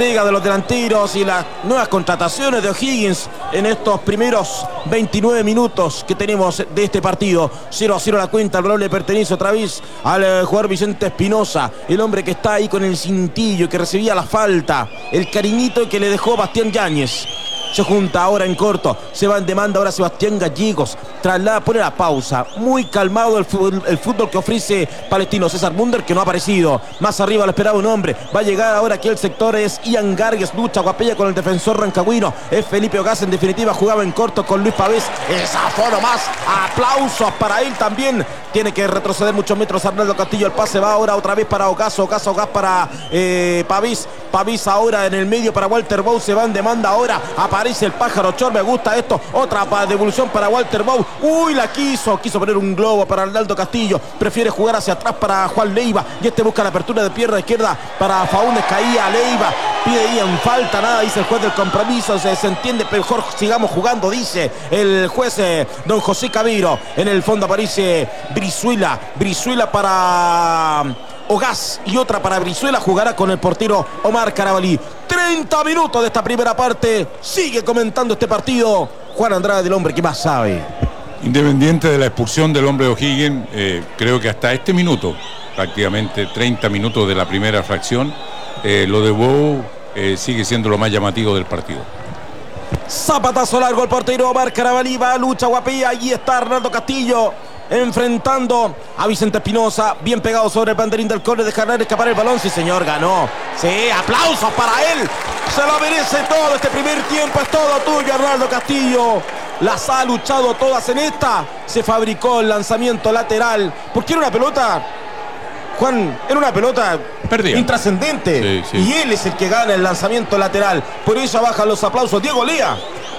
entrega de los delanteros y las nuevas contrataciones de O'Higgins en estos primeros 29 minutos que tenemos de este partido. 0-0 la cuenta, el balón le pertenece otra vez al jugador Vicente Espinosa, el hombre que está ahí con el cintillo, que recibía la falta, el cariñito que le dejó Bastián Yáñez. Se junta ahora en corto, se va en demanda ahora Sebastián Gallegos, traslada, pone la pausa, muy calmado el fútbol que ofrece Palestino. César Munder, que no ha aparecido, más arriba lo esperaba un hombre, va a llegar ahora aquí el sector, es Ian Gargues, lucha Guapella con el defensor rancagüino, es Felipe Ogaz, en definitiva jugaba en corto con Luis Pavés, esa fue nomás, aplausos para él también, tiene que retroceder muchos metros Arnaldo Castillo, el pase va ahora otra vez para Ogaz para Pavés ahora en el medio para Walter Bou, se va en demanda ahora, aparece el pájaro Chor, me gusta esto, otra devolución para Walter Bou, uy, la quiso poner un globo para Arnaldo Castillo, prefiere jugar hacia atrás para Juan Leiva, y este busca la apertura de pierna izquierda para Faúndez, caía Leiva, pide ahí en falta, nada, dice el juez del compromiso, se entiende, pero mejor sigamos jugando, dice el juez don José Cabiro, en el fondo aparece Brizuela para Ogaz y otra para Brizuela, jugará con el portero Omar Carabalí. 30 minutos de esta primera parte, sigue comentando este partido Juan Andrade, el hombre que más sabe. Independiente de la expulsión del hombre de O'Higgins, creo que hasta este minuto, prácticamente 30 minutos de la primera fracción, lo de Bou sigue siendo lo más llamativo del partido. Zapatazo largo el portero Omar Carabalí, va a lucha Guapía, allí está Arnaldo Castillo enfrentando a Vicente Espinosa, bien pegado sobre el banderín del córner, dejar escapar el balón, sí señor, ganó, sí, aplausos para él, se lo merece todo, este primer tiempo es todo tuyo Arnaldo Castillo, las ha luchado todas en esta, se fabricó el lanzamiento lateral, porque era una pelota, Juan, era una pelota perdida, intrascendente, sí. Y él es el que gana el lanzamiento lateral, por eso bajan los aplausos, Diego Lía.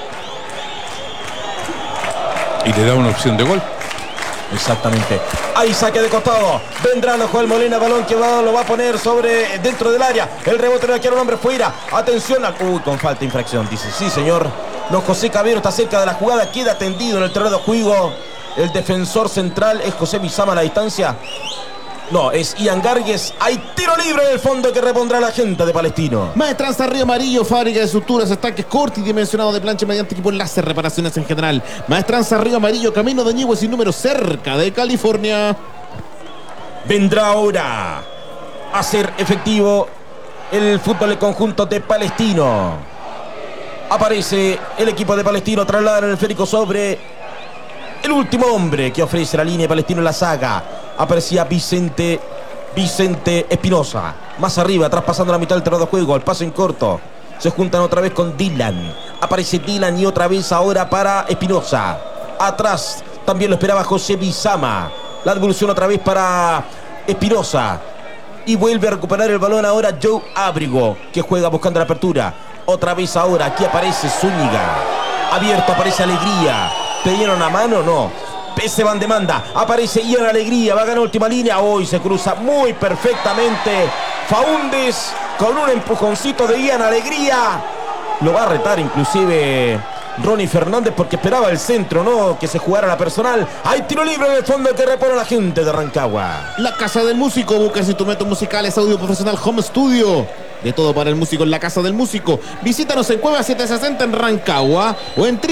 Y le da una opción de gol. Exactamente. Ahí saque de costado. Vendrá Joel Molina, balón que lo va a poner sobre dentro del área. El rebote no quiere un hombre fuera. Atención. Con falta, infracción. Dice, sí, señor. Don José Cabero está cerca de la jugada. Queda tendido en el terreno de juego. El defensor central es José Bizama a la distancia. No, es Ian Gargues. Hay tiro libre en el fondo que repondrá la gente de Palestino. Maestranza Río Amarillo, fábrica de estructuras, estanques cortidimensionados de plancha mediante equipo láser, reparaciones en general. Maestranza Río Amarillo, camino de Ñihue sin número, cerca de California. Vendrá ahora a ser efectivo el fútbol del conjunto de Palestino. Aparece el equipo de Palestino, traslada en el esférico sobre el último hombre que ofrece la línea de Palestino en la saga. Aparecía Vicente Espinosa. Más arriba, traspasando la mitad del terreno de juego. El paso en corto. Se juntan otra vez con Dylan. Aparece Dylan y otra vez ahora para Espinosa. Atrás también lo esperaba José Bizama. La devolución otra vez para Espinosa. Y vuelve a recuperar el balón ahora Joe Ábrigo, que juega buscando la apertura. Otra vez ahora, aquí aparece Zúñiga. Abierto, aparece Alegría. ¿Pedieron a mano? No. Se van demanda, aparece Ian Alegría, va a ganar última línea, hoy se cruza muy perfectamente Faúndez con un empujoncito de Ian Alegría, lo va a retar inclusive Ronnie Fernández porque esperaba el centro, no que se jugara la personal. Hay tiro libre en el fondo que repone la gente de Rancagua. La Casa del Músico, buscas instrumentos musicales, audio profesional, home studio. De todo para el músico en la Casa del Músico. Visítanos en Cueva 760 en Rancagua o en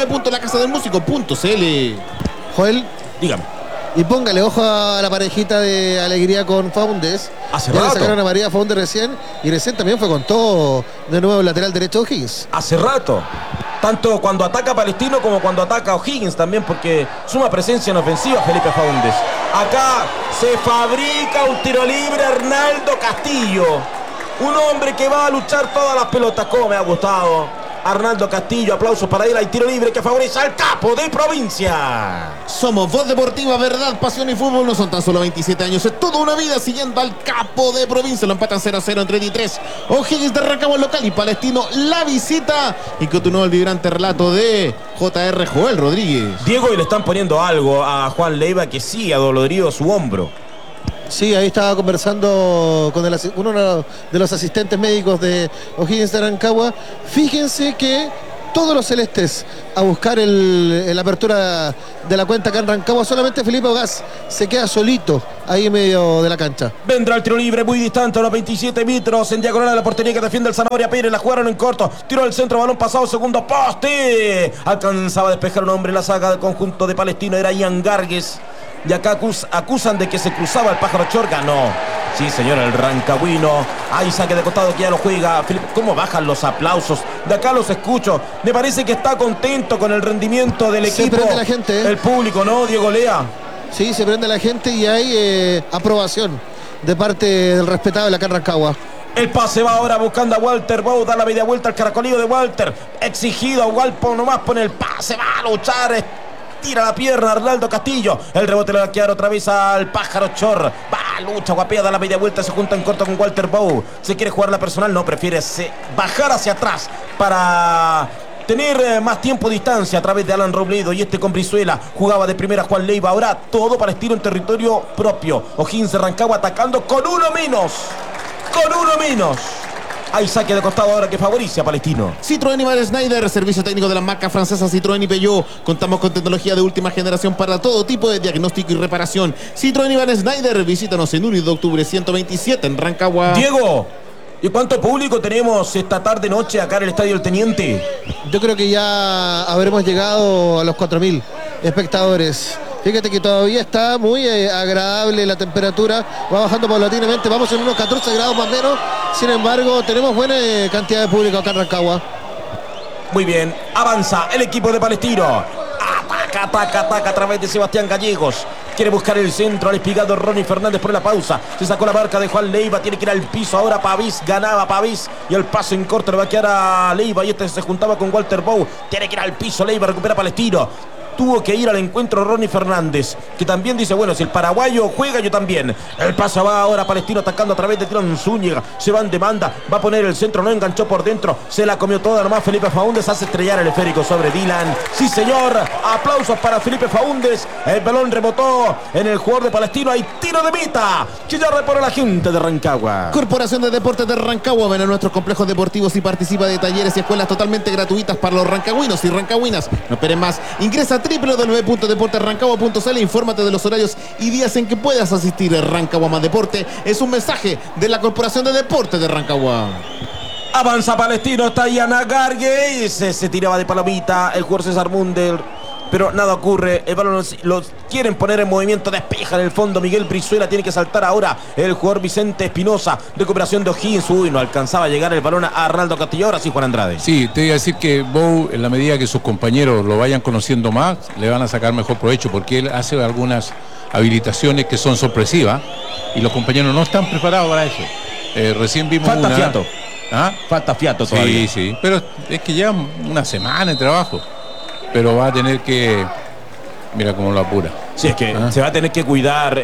www.lacasadelmusico.cl. Joel, dígame. Y póngale ojo a la parejita de Alegría con Faúndez. Hace ya rato. Le sacaron a María Faúndez recién. Y recién también fue con todo de nuevo el lateral derecho O'Higgins. Hace rato. Tanto cuando ataca Palestino como cuando ataca O'Higgins también, porque suma presencia en ofensiva Felipe Faúndez. Acá se fabrica un tiro libre Arnaldo Castillo. Un hombre que va a luchar todas las pelotas. Como me ha gustado Arnaldo Castillo, aplausos para él. Hay tiro libre que favorece al capo de provincia. Somos Voz Deportiva, verdad, pasión y fútbol. No son tan solo 27 años, es toda una vida siguiendo al capo de provincia. Lo empatan 0-0 en 33. O'Higgins de Rancagua local y Palestino la visita. Y continúa el vibrante relato de JR Joel Rodríguez. Diego, y le están poniendo algo a Juan Leiva que sí ha dolorido su hombro. Sí, ahí estaba conversando con uno de los asistentes médicos de O'Higgins de Rancagua. Fíjense que todos los celestes a buscar la apertura de la cuenta acá en Rancagua. Solamente Felipe Ogaz se queda solito ahí en medio de la cancha. Vendrá el tiro libre muy distante, a los 27 metros, en diagonal a la portería que defiende el Zanahoria Pérez. La jugaron en corto, tiró al centro, balón pasado, segundo poste. Alcanzaba a despejar un hombre en la saga del conjunto de Palestino, era Ian Gargues. Y acá acusan de que se cruzaba el pájaro Chor, ganó. Sí, señor, el rancagüino. Ahí saque de costado que ya lo juega. Felipe, ¿cómo bajan los aplausos? De acá los escucho. Me parece que está contento con el rendimiento del equipo. Se prende la gente, El público, ¿no, Diego Lea? Sí, se prende la gente y hay aprobación de parte del respetado de la acá en Rancagua. El pase va ahora buscando a Walter Bou, da la media vuelta al caracolillo de Walter. Exigido a Walpo, nomás pone el pase, va a luchar. Tira la pierna Arnaldo Castillo. El rebote le va a quedar otra vez al pájaro Chor. Va, lucha, guapea, da la media vuelta, se junta en corto con Walter Bou. Se quiere jugar la personal, no, prefiere bajar hacia atrás para tener más tiempo de distancia a través de Alan Robledo. Y con Brizuela jugaba de primera Juan Leiva. Ahora todo Palestino en territorio propio. O'Higgins de Rancagua atacando con uno menos. Con uno menos. Hay saque de costado ahora que favorece a Palestino. Citroën Ivan Schneider, servicio técnico de la marca francesa Citroën y Peugeot. Contamos con tecnología de última generación para todo tipo de diagnóstico y reparación. Citroën Ivan Schneider, visítanos en 1 de octubre 127 en Rancagua. Diego, ¿y cuánto público tenemos esta tarde-noche acá en el Estadio El Teniente? Yo creo que ya habremos llegado a los 4.000 espectadores. Fíjate que todavía está muy agradable la temperatura, va bajando paulatinamente, vamos en unos 14 grados más o menos. Sin embargo, tenemos buena cantidad de público acá en Rancagua. Muy bien, avanza el equipo de Palestino. Ataca a través de Sebastián Gallegos. Quiere buscar el centro al espigado Ronnie Fernández por la pausa. Se sacó la marca de Juan Leiva. Tiene que ir al piso ahora Pavís. Ganaba Pavís. Y el paso en corto le va a quedar a Leiva. Y se juntaba con Walter Bou. Tiene que ir al piso Leiva. Recupera Palestino. Tuvo que ir al encuentro Ronnie Fernández, que también dice, bueno, si el paraguayo juega, yo también. El paso va ahora Palestino atacando a través de Tirón Zúñiga. Se va en demanda, va a poner el centro, no enganchó por dentro. Se la comió toda nomás Felipe Faúndez. Hace estrellar el esférico sobre Dylan. Sí, señor. Aplausos para Felipe Faúndez. El balón rebotó en el jugador de Palestino. Hay tiro de meta que ya repone la gente de Rancagua. Corporación de Deportes de Rancagua. Ven a nuestros complejos deportivos y participa de talleres y escuelas totalmente gratuitas para los rancagüinos y rancagüinas. No esperen más. Ingresa a www.deportesrancagua.cl. Infórmate de los horarios y días en que puedas asistir. Rancagua más Deporte es un mensaje de la Corporación de Deportes de Rancagua. Avanza Palestino, está Yana Gargues. Se tiraba de palomita el jugador César Munder, pero nada ocurre. El balón lo quieren poner en movimiento, despeja en el fondo Miguel Brizuela. Tiene que saltar ahora el jugador Vicente Espinosa. Recuperación de O'Higgins. Uy, no alcanzaba a llegar el balón a Arnaldo Castillo. Ahora sí, Juan Andrade. Sí, te iba a decir que Bou, en la medida que sus compañeros lo vayan conociendo más, le van a sacar mejor provecho, porque él hace algunas habilitaciones que son sorpresivas y los compañeros no están preparados para eso. Recién vimos Falta fiato. ¿Ah? Falta fiato todavía. Sí, pero es que lleva una semana de trabajo. Pero va a tener que... Mira cómo lo apura. Sí, es que se va a tener que cuidar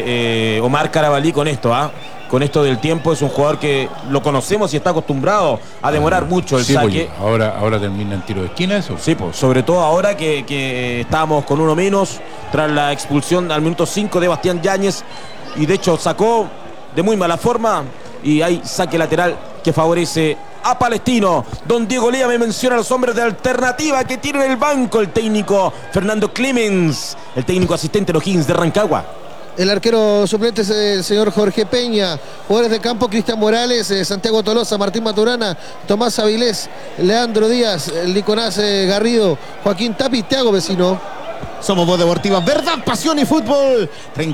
Omar Carabalí con esto, con esto del tiempo. Es un jugador que lo conocemos y está acostumbrado a demorar mucho el saque. Pues, ahora termina en tiro de esquina eso. Sí, pues, sobre todo ahora que estábamos con uno menos tras la expulsión al minuto 5 de Bastián Yáñez. Y de hecho sacó de muy mala forma y hay saque lateral que favorece a Palestino. Don Diego Lea me menciona a los hombres de alternativa que tiene en el banco el técnico Fernando Clemens, el técnico asistente de O'Higgins de Rancagua. El arquero suplente es el señor Jorge Peña. Jugadores de campo: Cristian Morales, Santiago Tolosa, Martín Maturana, Tomás Avilés, Leandro Díaz, Nicolás Garrido, Joaquín Tapi, Thiago Vecino. Somos Voz Deportiva, verdad, pasión y fútbol.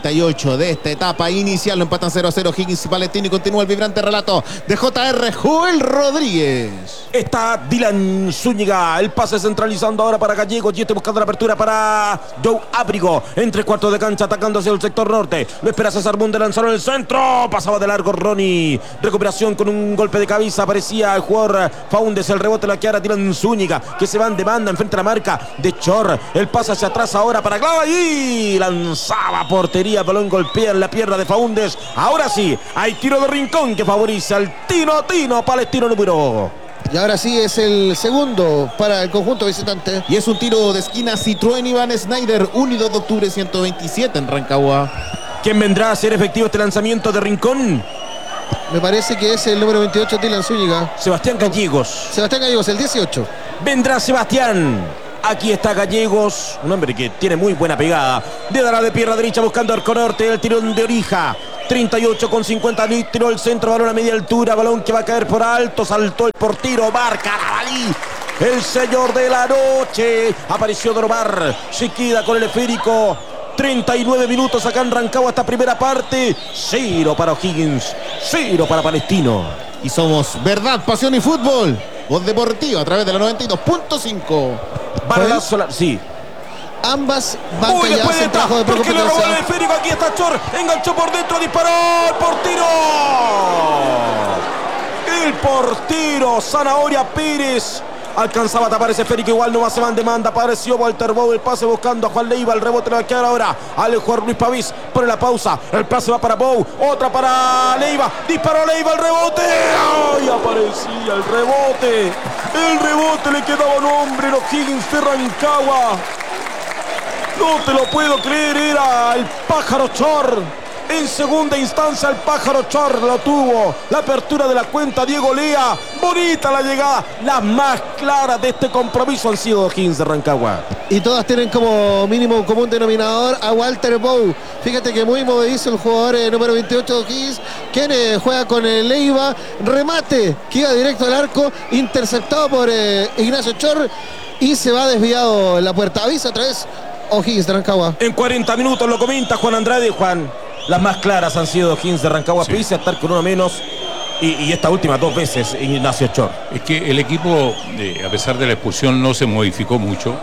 38 de esta etapa inicial. Lo empatan 0-0 Higgins y Palestino y continúa el vibrante relato de JR Joel Rodríguez. Está Dylan Zúñiga. El pase centralizando ahora para Gallegos. Y buscando la apertura para Joe Ábrigo. Entre cuartos de cancha atacando hacia el sector norte. Lo espera César Munder, lanzaron en el centro. Pasaba de largo Ronnie. Recuperación con un golpe de cabeza. Aparecía el jugador Faúndez. El rebote la que hará Dylan Zúñiga, que se va en demanda enfrente a la marca de Chor. El pase hacia atrás ahora para Glava y lanzaba portería, balón golpea en la pierna de Faúndez. Ahora sí, hay tiro de rincón que favorece al Tino Palestino número. Y ahora sí es el segundo para el conjunto visitante. Y es un tiro de esquina Citroën Ivan Schneider, 1 y 2 de octubre 127 en Rancagua. ¿Quién vendrá a hacer efectivo este lanzamiento de rincón? Me parece que es el número 28, Dylan Zúñiga. Sebastián Gallegos. Sebastián Gallegos, el 18. Vendrá Sebastián. Aquí está Gallegos, un hombre que tiene muy buena pegada. De la de pierna derecha buscando arco norte, el tirón de orija. 38 con 50 litros, el centro, balón a media altura, balón que va a caer por alto, saltó el portero, Bar Carabalí, el señor de la noche. Apareció Doromar, se queda con el esférico. 39 minutos acá en Rancagua esta primera parte. 0 para O'Higgins, 0 para Palestino. Y somos Verdad, Pasión y Fútbol. Voz Deportiva a través de la 92.5. Sí. Ambas bancas ya hacen trabajo de porque le robó el competencia. esférico. Aquí está Chor, enganchó por dentro, disparó el portero. El portero Zanahoria Pérez alcanzaba a tapar ese esférico, igual no más se van demanda. Apareció Walter Bou, el pase buscando a Juan Leiva, el rebote le va a quedar ahora al jugador Luis Pavís. Pone la pausa, el pase va para Bou, otra para Leiva, disparó Leiva, el rebote. ¡Ay! Aparecía el rebote. El rebote le quedaba un hombre en O'Higgins de Rancagua. No te lo puedo creer, era el Pájaro Chor. En segunda instancia el Pájaro Chor lo tuvo. La apertura de la cuenta, Diego Lea. Bonita la llegada. Las más claras de este compromiso han sido O'Higgins de Rancagua. Y todas tienen como mínimo común denominador a Walter Bou. Fíjate que muy movedizo el jugador número 28 de O'Higgins, quien juega con el Leiva. Remate que iba directo al arco, interceptado por Ignacio Chor y se va desviado en la puerta. Avisa otra vez O'Higgins de Rancagua. En 40 minutos lo comenta Juan Andrade. Juan, las más claras han sido O'Higgins de Rancagua, sí. Pese a estar con uno menos y esta última 2 veces Ignacio Chor. Es que el equipo, a pesar de la expulsión, no se modificó mucho.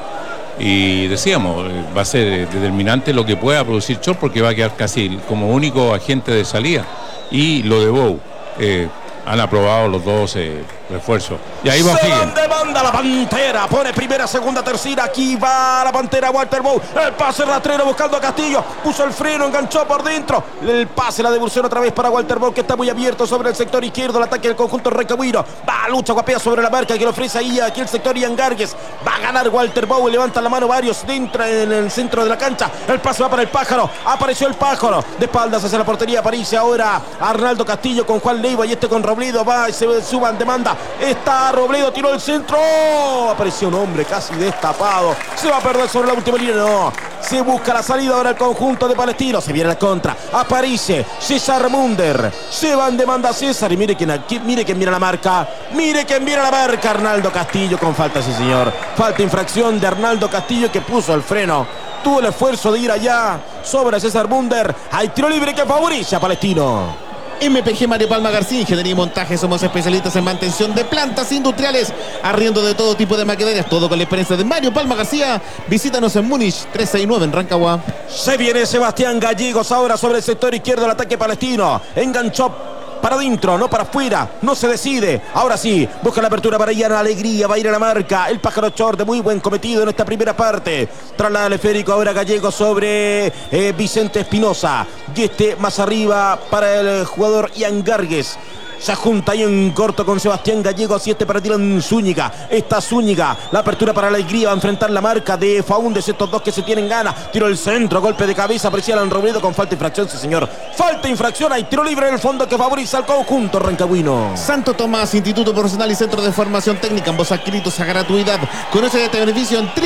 Y decíamos, va a ser determinante lo que pueda producir Chor, porque va a quedar casi como único agente de salida. Y lo de Bou, han aprobado los dos refuerzos. Y ahí va O'Higgins. Se demanda la Pantera, pone primera, segunda, tercera. Aquí va la Pantera, Walter Bou. El pase rastrero buscando a Castillo. Puso el freno, enganchó por dentro. El pase, la devolución otra vez para Walter Bou, que está muy abierto sobre el sector izquierdo. El ataque del conjunto Rancagüino. Va, lucha, guapea sobre la marca que le ofrece ahí aquí el sector Ian Gargues. Va a ganar Walter Bou y levanta la mano varios dentro en el centro de la cancha. El pase va para el Pájaro. Apareció el Pájaro. De espaldas hacia la portería. Aparece ahora Arnaldo Castillo con Juan Leiva y este con Robledo. Va y se suban demanda. Está Robledo, tiró el centro. ¡Oh! Apareció un hombre casi destapado. Se va a perder sobre la última línea. No. Se busca la salida ahora el conjunto de Palestino. Se viene la contra. Aparece César Munder. Se van demanda César. Y mire quién mira la marca. Mire quién mira la marca. Arnaldo Castillo con falta, sí señor. Falta, infracción de Arnaldo Castillo, que puso el freno. Tuvo el esfuerzo de ir allá sobre César Munder. Hay tiro libre que favorece a Palestino. MPG Mario Palma García, Ingeniería y Montaje. Somos especialistas en mantención de plantas industriales, arriendo de todo tipo de maquinarias, todo con la experiencia de Mario Palma García. Visítanos en Múnich 369 en Rancagua. Se viene Sebastián Gallegos ahora sobre el sector izquierdo del ataque palestino. Enganchó para adentro, no para afuera, no se decide. Ahora sí, busca la apertura para Ian Alegría, va a ir a la marca. El Pájaro Chor, de muy buen cometido en esta primera parte. Traslada el esférico ahora Gallego sobre Vicente Espinosa. Y este más arriba para el jugador Ian Gargues. Se junta ahí en corto con Sebastián Gallegos y este para Dylan Zúñiga. Está Zúñiga, la apertura para la Alegría, va a enfrentar la marca de Faúndez. Estos dos que se tienen ganas. Tiro el centro, golpe de cabeza, aparecía Alan Robledo con falta, infracción, sí señor. Falta, infracción, hay tiro libre en el fondo que favorece al conjunto rancagüino. Santo Tomás, Instituto Profesional y Centro de Formación Técnica, ambos adscritos a gratuidad. Conoce este beneficio en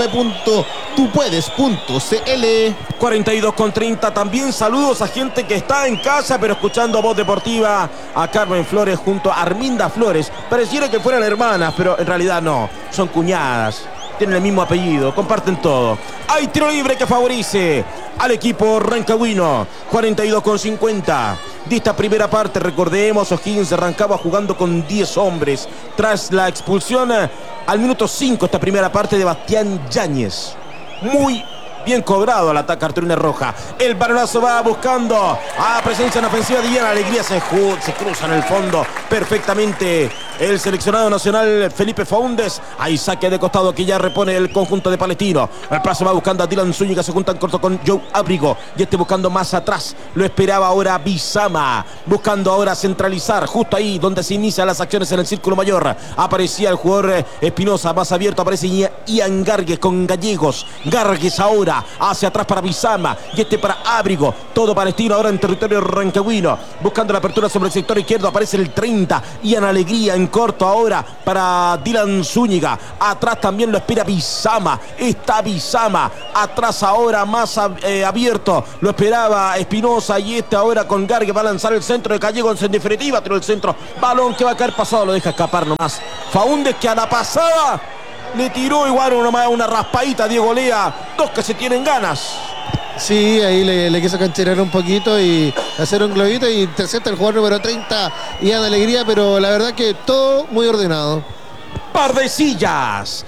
www.tupuedes.cl. 42:30. También saludos a gente que está en casa pero escuchando Voz Deportiva. A Carmen Flores junto a Arminda Flores. Pareciera que fueran hermanas, pero en realidad no. Son cuñadas. Tienen el mismo apellido, comparten todo. Hay tiro libre que favorece al equipo rancagüino. 42:50. De esta primera parte, recordemos, O'Higgins de Rancagua jugando con 10 hombres. Tras la expulsión al minuto 5, esta primera parte de Bastián Yáñez. Muy bien cobrado al ataque cartulina roja. El balonazo va buscando a presencia en ofensiva de Ian Alegría. Se cruza en el fondo perfectamente el seleccionado nacional Felipe Faúndez. Ahí saque de costado que ya repone el conjunto de Palestino. El paso va buscando a Dylan Zúñiga. Se junta en corto con Joe Abrigo. Y este buscando más atrás. Lo esperaba ahora Bizama. Buscando ahora centralizar. Justo ahí donde se inician las acciones en el círculo mayor. Aparecía el jugador Espinosa. Más abierto aparece Ian Gargues con Gallegos. Gargues ahora. Zúñiga, hacia atrás para Bizama, y este para Ábrigo, todo Palestino ahora en territorio rancagüino, buscando la apertura sobre el sector izquierdo, aparece el 30, Ian Alegría en corto ahora para Dylan Zúñiga, atrás también lo espera Bizama, está Bizama, atrás ahora más abierto, lo esperaba Espinosa, y este ahora con Gar que va a lanzar el centro de Gallegos en definitiva, tiró el centro, balón que va a caer pasado, lo deja escapar nomás Faúndez, que a la pasada le tiró igual una raspadita a Diego Lea, dos que se tienen ganas. Sí, ahí le quiso cancherear un poquito y hacer un globito y intercepta el jugador número 30, Ian Alegría, pero la verdad que todo muy ordenado. Par de sillas.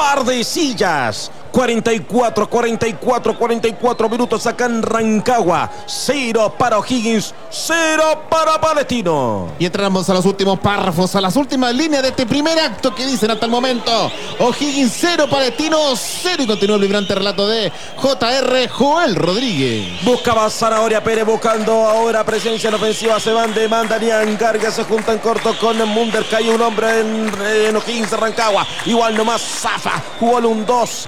44 minutos acá en Rancagua. 0 para O'Higgins, 0 para Palestino. Y entramos a los últimos párrafos, a las últimas líneas de este primer acto que dicen hasta el momento. O'Higgins 0, Palestino 0. Y continúa el vibrante relato de JR Joel Rodríguez. Buscaba Zanahoria Pérez, buscando ahora presencia en ofensiva. Se van de Mandarian, Garga se junta en corto con Munder. Cae un hombre en O'Higgins de Rancagua. Igual nomás zafa, jugó un 2.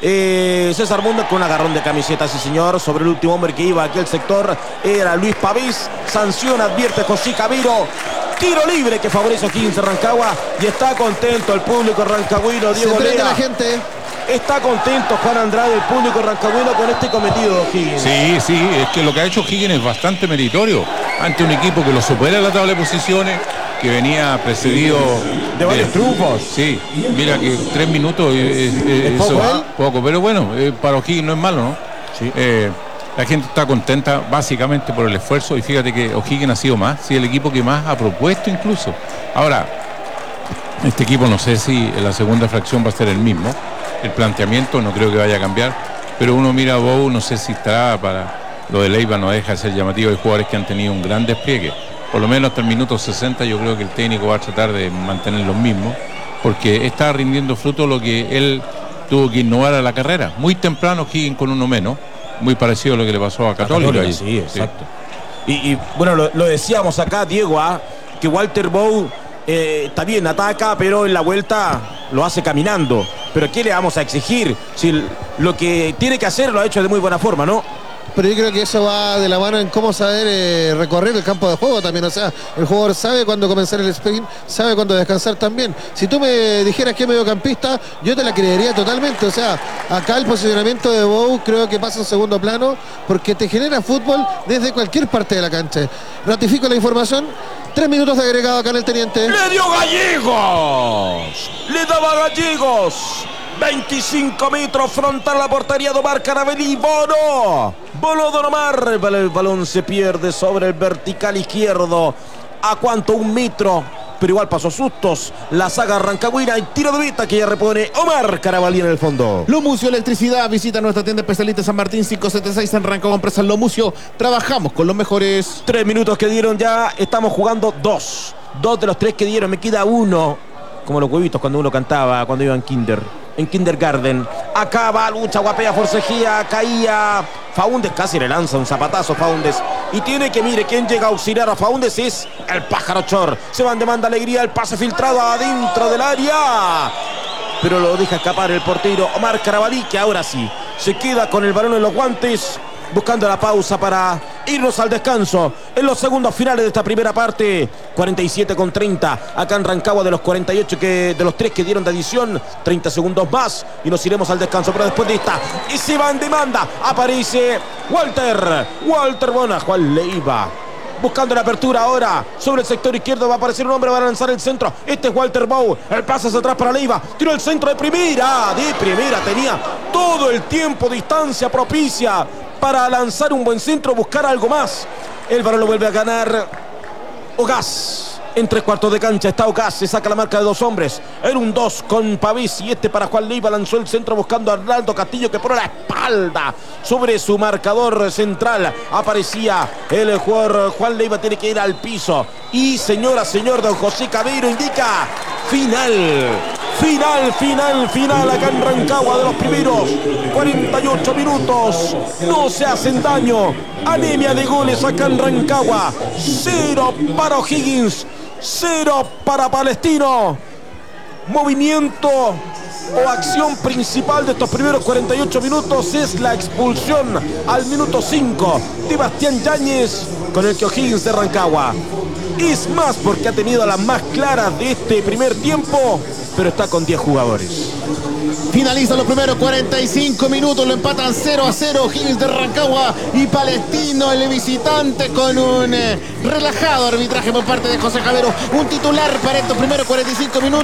César Munder con un agarrón de camiseta, sí señor, sobre el último hombre que iba aquí al sector, era Luis Pavís. Sanción, advierte José Cabiro. Tiro libre que favorece a O'Higgins de Rancagua, y está contento el público rancagüino. Diego Lea, la gente. Está contento Juan Andrade, el público rancagüino, con este cometido de O'Higgins. Sí, es que lo que ha hecho O'Higgins es bastante meritorio ante un equipo que lo supera en la tabla de posiciones, que venía precedido de varios triunfos. Sí, mira que 3 minutos es poco, pero bueno, para O'Higgins no es malo, ¿no? Sí. La gente está contenta básicamente por el esfuerzo, y fíjate que O'Higgins ha sido más, sí, el equipo que más ha propuesto incluso. Ahora, este equipo no sé si en la segunda fracción va a ser el mismo, el planteamiento no creo que vaya a cambiar, pero uno mira a Bou, no sé si estará para lo de Leiva, no deja de ser llamativo. Hay jugadores que han tenido un gran despliegue, por lo menos hasta el minuto 60 yo creo que el técnico va a tratar de mantener los mismos, porque está rindiendo fruto lo que él tuvo que innovar a la carrera. Muy temprano O'Higgins con uno menos, muy parecido a lo que le pasó a Católica. Sí, exacto. Y bueno, lo decíamos acá, Diego, que Walter Bou está bien, ataca, pero en la vuelta lo hace caminando. Pero ¿qué le vamos a exigir? Si lo que tiene que hacer lo ha hecho de muy buena forma, ¿no? Pero yo creo que eso va de la mano en cómo saber recorrer el campo de juego también. O sea, el jugador sabe cuándo comenzar el sprint, sabe cuándo descansar también. Si tú me dijeras que es mediocampista, yo te la creería totalmente. O sea, acá el posicionamiento de Bou creo que pasa en segundo plano, porque te genera fútbol desde cualquier parte de la cancha. Ratifico la información. 3 minutos de agregado acá en el Teniente. ¡Le dio Gallegos! ¡Le daba Gallegos! 25 metros frontal a la portería de Omar Caravelí. Bono Don Omar. El balón se pierde sobre el vertical izquierdo. ¿A cuánto? 1 metro. Pero igual pasó sustos la saga rancagüina. Y tiro de vista que ya repone Omar Caravelí en el fondo. Lomucio Electricidad. Visita nuestra tienda especialista San Martín 576 en Rancagua, empresa Lomucio. Trabajamos con los mejores. 3 minutos que dieron ya. Estamos jugando 2. 2 de los 3 que dieron. Me queda 1. Como los huevitos cuando uno cantaba cuando iba en kindergarten. Acaba, lucha, guapea, forcejía, caía. Faúndez casi le lanza un zapatazo Faúndez. Y tiene que, mire, quien llega a auxiliar a Faúndez es el Pájaro Chor. Se van de Manda Alegría, el pase filtrado adentro del área. Pero lo deja escapar el portero Omar Carabalí, que ahora sí se queda con el balón en los guantes, buscando la pausa para irnos al descanso en los segundos finales de esta primera parte. 47:30 acá en Rancagua, de los 48 de los 3 que dieron de adición. 30 segundos más y nos iremos al descanso, pero después de esta, y se va en demanda, aparece Walter Bona, Juan Leiva buscando la apertura ahora sobre el sector izquierdo. Va a aparecer un hombre, va a lanzar el centro. Este es Walter Bou. El pase hacia atrás para Leiva. Tiró el centro de primera. Tenía todo el tiempo, distancia propicia para lanzar un buen centro, buscar algo más. El balón lo vuelve a ganar Ogaz. En 3/4 de cancha está Ogaz, se saca la marca de 2 hombres. Era un 2 con Pavés, y este para Juan Leiva lanzó el centro buscando a Arnaldo Castillo, que pone la espalda sobre su marcador central. Aparecía el jugador Juan Leiva, tiene que ir al piso. Y señor don José Cabero indica final acá en Rancagua, de los primeros 48 minutos. No se hacen daño. Anemia de goles acá en Rancagua. 0 para O'Higgins, 0 para Palestino. movimiento o acción principal de estos primeros 48 minutos es la expulsión al minuto 5 de Bastián Yáñez, con el que O'Higgins de Rancagua es más porque ha tenido las más claras de este primer tiempo, pero está con 10 jugadores. Finalizan los primeros 45 minutos, lo empatan 0-0 O'Higgins de Rancagua y Palestino, el visitante, con un relajado arbitraje por parte de José Javero. Un titular para estos primeros 45 minutos.